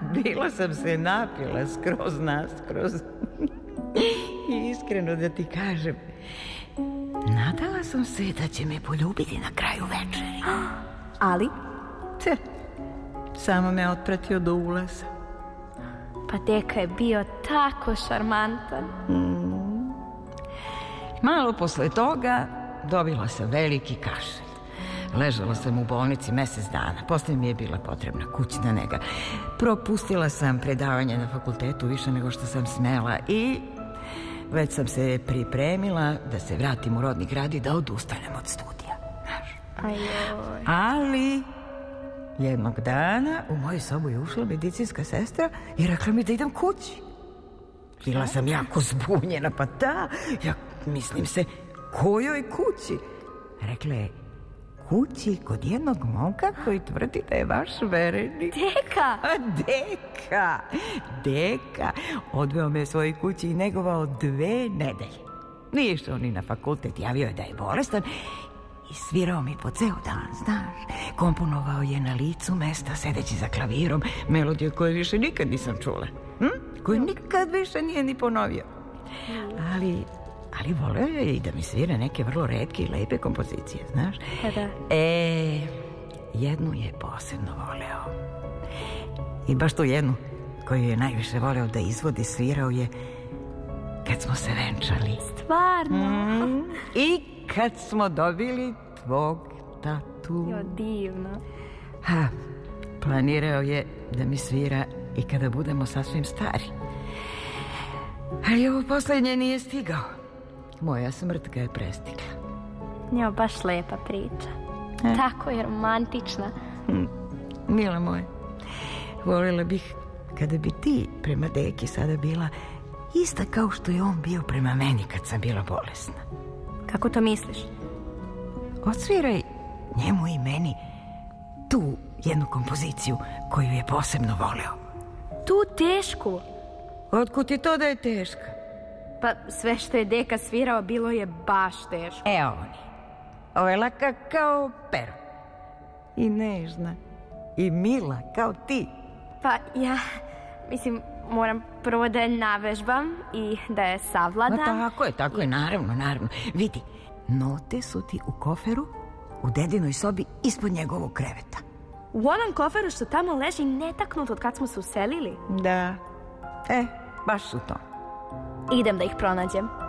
bila sam se napila skroz naskroz. I iskreno da ti kažem, nadala sam se da će me poljubiti na kraju večeri. Ali? Samo me otpratio do ulaza. Pa deka je bio tako šarmantan. Malo posle toga dobila sam veliki kašelj. Ležala sam u bolnici mesec dana. Posle mi je bila potrebna kućna nega. Propustila sam predavanje na fakultetu više nego što sam smela i već sam se pripremila da se vratim u rodni grad i da odustanem od studija. Ali jednog dana u moju sobu je ušla medicinska sestra i rekla mi da idem kući. Bila sam jako zbunjena, pa ja mislim se, kojoj kući? Rekla je, kući kod jednog momka koji tvrdi da je vaš verenik. Deka! Deka. Odveo me svojoj kući i negovao 2 nedelje. Nije išao ni na fakultet, javio je da je bolestan i svirao mi po ceo dan, znaš. Komponovao je na licu mesta, sedeći za klavirom, melodije koje više nikad nisam čula. Koju nikad više nije ni ponovio. Ali voleo je i da mi svira neke vrlo retke i lepe kompozicije, znaš. Jednu je posebno voleo. I baš tu jednu koju je najviše voleo da izvodi, svirao je kad smo se venčali. Stvarno? I kad smo dobili tvog tatu. Jo, divno. Planirao je da mi svira i kada budemo sasvim stari. Ali ovo poslednje nije stigao. Moja smrt ga je prestigla. Njo, baš lepa priča. Tako je romantična. Mila moja, voljela bih kada bi ti prema deki sada bila ista kao što je on bio prema meni kad sam bila bolesna. Kako to misliš? Odsviraj njemu i meni tu jednu kompoziciju koju je posebno voleo. Tu tešku? Otkud ti to da je teška? Pa sve što je deka svirao bilo je baš teško. Ovo je laka kao pero. I nežna. I mila kao ti. Pa ja, mislim, moram prvo da je navežbam i da je savladam. Tako je, naravno. Vidi, note su ti u koferu u dedinoj sobi ispod njegovog kreveta. U onom koferu što tamo leži netaknut od kad smo se uselili? Da, baš u to. Idem da ih pronađem.